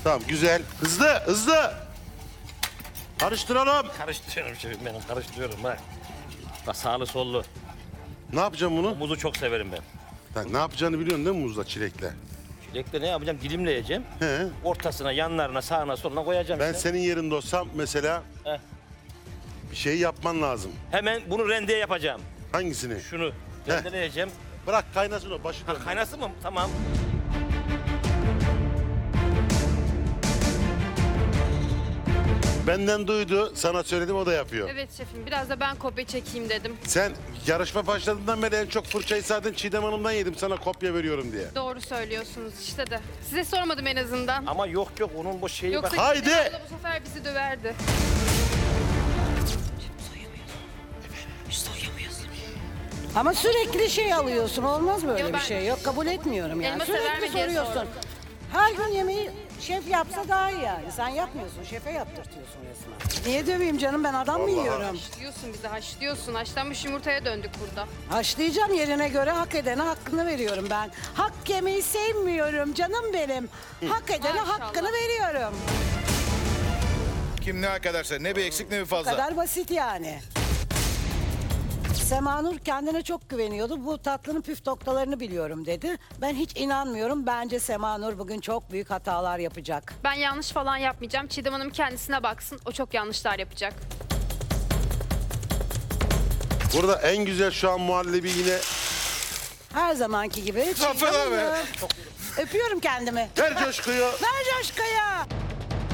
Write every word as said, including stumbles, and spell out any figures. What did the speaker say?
Tamam güzel. Hızlı hızlı. Karıştıralım. Karıştırıyorum şefim benim, karıştırıyorum ha. Bak sağlı sollu. Ne yapacağım bunu? Muzu çok severim ben. Sen ne yapacağını biliyorsun değil mi muzla çilekle? Çilekle ne yapacağım? Dilimleyeceğim. He. Ortasına, yanlarına, sağına, soluna koyacağım Ben işte. senin yerinde olsam mesela Heh. bir şey yapman lazım. Hemen bunu rendeye yapacağım. Hangisini? Şunu rendeleyeceğim. Bırak kaynasın o başı. Ha, dönme. kaynasın mı? Tamam. Benden duydu, sana söyledim o da yapıyor. Evet şefim, biraz da ben kopya çekeyim dedim. Sen yarışma başladığından beri en çok fırçayı zaten Çiğdem Hanım'dan yedim sana kopya veriyorum diye. Doğru söylüyorsunuz işte de. Size sormadım en azından. Ama yok yok onun bu şeyi Yoksa bak. Haydi! Çiğdem abla bu sefer bizi döverdi. Ama sürekli şey alıyorsun. Olmaz böyle Yo, bir ben- şey. Yok kabul etmiyorum yani. Elma sever Sürekli mi diye soruyorsun. sordum. Her gün yemeği şef yapsa daha iyi yani. Sen yapmıyorsun. Şefe yaptırtıyorsun resmen. Niye döveyim canım, ben adam mı yiyorum? Haşlıyorsun bizi, haşlıyorsun. Haşlanmış yumurtaya döndük burada. Haşlayacağım, yerine göre hak edene hakkını veriyorum ben. Hak yemeyi sevmiyorum canım benim. Hak edene Maşallah. hakkını veriyorum. Kim ne hak ederse, ne bir eksik ne bir Bu fazla. kadar basit yani. Semanur kendine çok güveniyordu. Bu tatlının püf noktalarını biliyorum dedi. Ben hiç inanmıyorum. Bence Semanur bugün çok büyük hatalar yapacak. Ben yanlış falan yapmayacağım. Çiğdem Hanım kendisine baksın. O çok yanlışlar yapacak. Burada en güzel şu an muhallebi yine... Her zamanki gibi. Aferin abi. Öpüyorum kendimi. Ver coşkuyu. Ver coşkuyu.